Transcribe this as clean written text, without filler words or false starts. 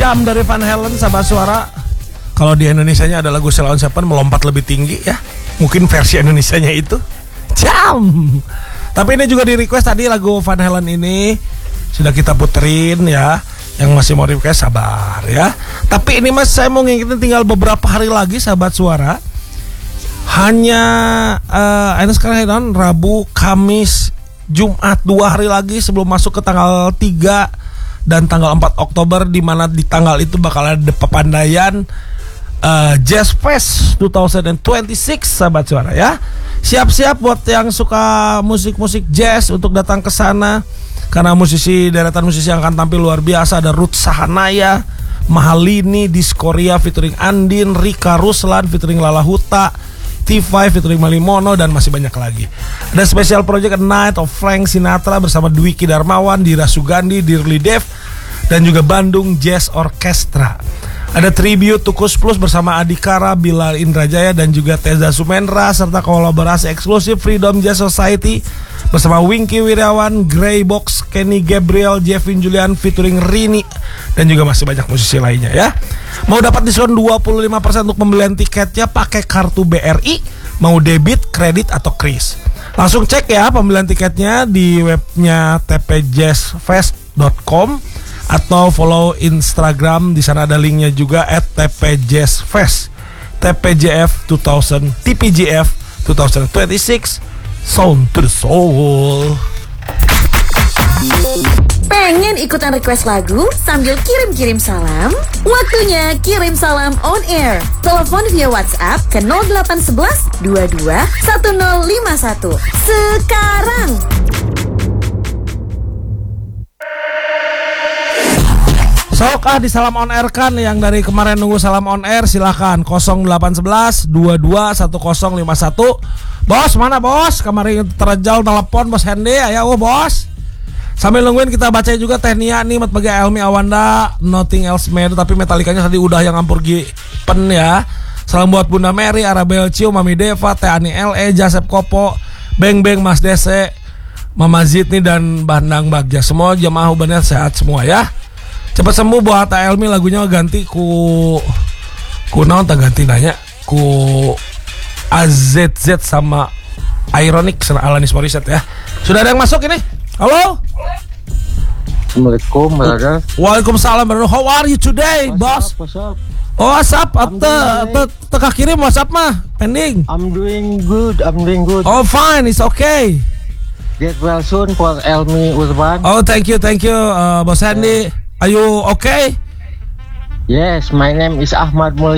Jump dari Van Halen, sahabat suara. Kalau di Indonesianya ada lagu Sheila on Seven, melompat lebih tinggi ya. Mungkin versi Indonesianya itu Jump. Tapi ini juga di request tadi lagu Van Halen ini sudah kita puterin ya. Yang masih mau request sabar ya. Tapi ini mas, saya mau ngingetin tinggal beberapa hari lagi sahabat suara. Hanya ini sekarang Rabu, Kamis, Jumat, 2 hari lagi sebelum masuk ke tanggal 3 dan tanggal 4 Oktober, di mana di tanggal itu bakal ada pepandaian Jazz Fest 2026 sahabat suara ya. Siap-siap buat yang suka musik-musik jazz untuk datang ke sana. Karena deretan musisi yang akan tampil luar biasa. Ada Ruth Sahanaya, Mahalini, Diskoria featuring Andin, Rika Ruslan featuring Lala Huta, T5 featuring Malimono, dan masih banyak lagi. Ada special project A Night of Frank Sinatra bersama Dwiki Darmawan, Dira Sugandi, Dirli Dev, dan juga Bandung Jazz Orchestra. Ada tribute to Kus Plus bersama Adikara, Bilal Indrajaya, dan juga Teza Sumendra, serta kolaborasi eksklusif Freedom Jazz Society bersama Winky Wirawan, Grey Box, Kenny Gabriel, Jevin Julian featuring Rini, dan juga masih banyak musisi lainnya ya. Mau dapat diskon 25% untuk pembelian tiketnya pakai kartu BRI, mau debit, kredit, atau kris. Langsung cek ya pembelian tiketnya di webnya tpjazzfest.com atau follow Instagram, di sana ada linknya juga @tpjazzfest, TPJF 2026 Sound to the Soul. Pengen ikutan request lagu sambil kirim-kirim salam? Waktunya kirim salam on air. Telepon via WhatsApp ke 0811 22 1051 sekarang. Sok di salam on air kan, yang dari kemarin nunggu salam on air silahkan 0811 22 1051. Bos mana bos? Kemarin terjal telepon bos Hendy, ayo bos. Sambil nungguin kita baca juga Tehnia nih, mat bagi Elmi Awanda, Nothing Else Matter, tapi Metallicanya tadi udah yang Ampurgi pen ya. Salam buat Bunda Mary, Arabel Cio, Mami Deva, Teh Ani LE, Jasep Kopo, Beng Beng, Mas Dese, Mama Zidni, dan Bandang Bagja. Semua jemaah bener sehat semua ya. Cepat sembuh buat Elmi, lagunya ganti ku naon tak ganti nanya ku AZZ sama Ironic sama Alanis Morissette ya. Sudah ada yang masuk ini? Halo? Assalamualaikum, brother. Waalaikumsalam, brother. How are you today, boss? What's up? Oh, WhatsApp, teka kirim WhatsApp mah, pending. I'm doing good. Oh, fine, it's okay. Get well soon for Elmi Urban. Oh, thank you, Bos Handy. Are you okay? Yes, my name is Ahmad Mulya.